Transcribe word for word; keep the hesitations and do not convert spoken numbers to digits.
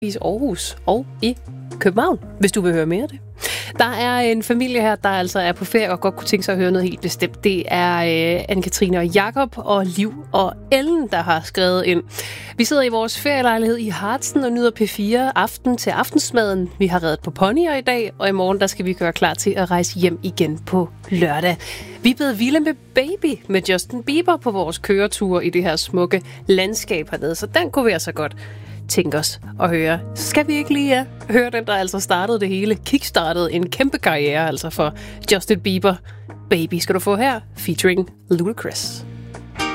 i Aarhus og i København, hvis du vil høre mere af det. Der er en familie her, der altså er på ferie og godt kunne tænke sig at høre noget helt bestemt. Det er øh, Anne-Katrine og Jakob og Liv og Ellen, der har skrevet ind. Vi sidder i vores ferielejlighed i Hartsen og nyder P fire aften til aftensmaden. Vi har reddet på ponyer i dag, og i morgen der skal vi gøre klar til at rejse hjem igen på lørdag. Vi er blevet vilde med Baby med Justin Bieber på vores køretur i det her smukke landskab hernede, så den kunne være så godt tænke os at høre. Skal vi ikke lige ja, høre den, der altså startede det hele, kickstartede en kæmpe karriere altså for Justin Bieber. Baby skal du få her, featuring Ludacris.